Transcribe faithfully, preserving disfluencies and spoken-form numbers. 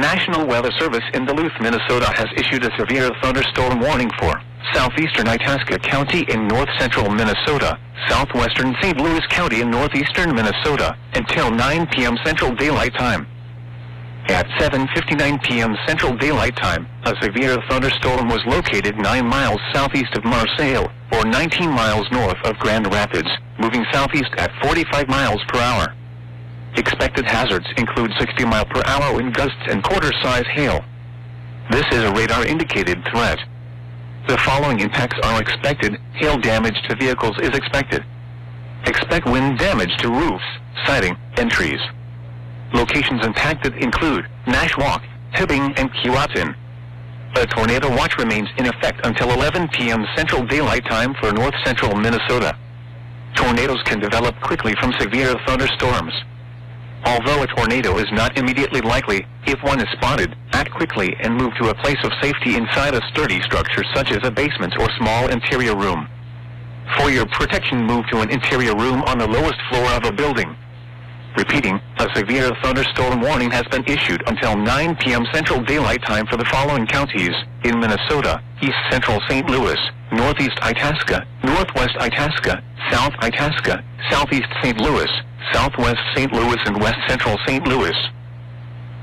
National Weather Service in Duluth, Minnesota has issued a severe thunderstorm warning for southeastern Itasca County in north-central Minnesota, southwestern Saint Louis County in northeastern Minnesota, until nine p m Central Daylight Time. At seven fifty-nine p m Central Daylight Time, a severe thunderstorm was located nine miles southeast of Marseille, or nineteen miles north of Grand Rapids, moving southeast at forty-five miles per hour. Expected hazards include sixty mile per hour wind gusts and quarter-size hail. This is a radar-indicated threat. The following impacts are expected. Hail damage to vehicles is expected. Expect wind damage to roofs, siding, and trees. Locations impacted include Nashwauk, Hibbing, and Keewatin. A tornado watch remains in effect until eleven p m Central Daylight Time for north-central Minnesota. Tornadoes can develop quickly from severe thunderstorms. Although a tornado is not immediately likely, if one is spotted, act quickly and move to a place of safety inside a sturdy structure such as a basement or small interior room. For your protection, move to an interior room on the lowest floor of a building. Repeating, a severe thunderstorm warning has been issued until nine p m Central Daylight Time for the following counties in Minnesota: East Central Saint Louis, Northeast Itasca, Northwest Itasca, South Itasca, Southeast Saint Louis, Southwest Saint Louis, and West Central Saint Louis.